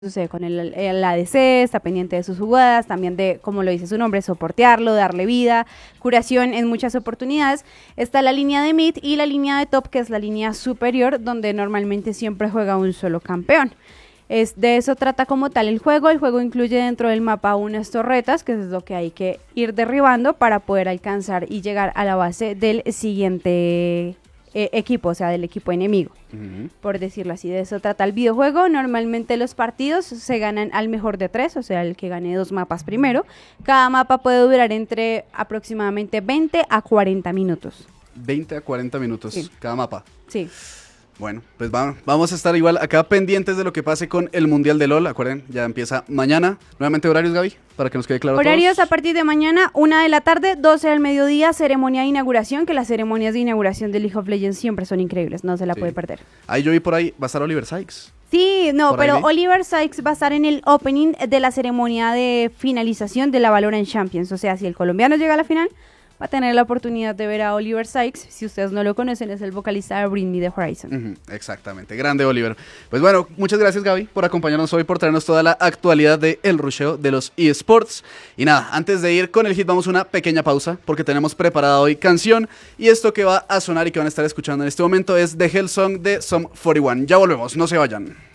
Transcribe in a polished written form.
sucede con el ADC, está pendiente de sus jugadas, también de, como lo dice su nombre, soportearlo, darle vida, curación en muchas oportunidades. Está la línea de mid y la línea de top, que es la línea superior, donde normalmente siempre juega un solo campeón. De eso trata como tal el juego. El juego incluye dentro del mapa unas torretas, que es lo que hay que ir derribando para poder alcanzar y llegar a la base del siguiente equipo, o sea, del equipo enemigo, por decirlo así. De eso trata el videojuego. Normalmente los partidos se ganan al mejor de 3, o sea, el que gane 2 mapas primero. Cada mapa puede durar entre aproximadamente 20 a 40 minutos. 20 a 40 minutos sí. Cada mapa. Sí. Bueno, pues vamos a estar igual acá pendientes de lo que pase con el Mundial de LOL. Acuerden, ya empieza mañana. Nuevamente horarios, Gaby, para que nos quede claro. Horarios a partir de mañana, 1 de la tarde, 12 del mediodía, ceremonia de inauguración, que las ceremonias de inauguración de League of Legends siempre son increíbles, no se la puede perder. Ahí yo vi por ahí, va a estar Oliver Sykes. Sí, no, pero Oliver Sykes va a estar en el opening de la ceremonia de finalización de la Valorant Champions. O sea, si el colombiano llega a la final, va a tener la oportunidad de ver a Oliver Sykes. Si ustedes no lo conocen, es el vocalista de Bring Me The Horizon. Exactamente, grande Oliver. Pues bueno, muchas gracias, Gaby, por acompañarnos hoy, por traernos toda la actualidad del rusheo de los eSports. Y nada, antes de ir con el hit, vamos a una pequeña pausa, porque tenemos preparada hoy canción. Y esto que va a sonar y que van a estar escuchando en este momento es The Hell Song de Sum 41. Ya volvemos, no se vayan.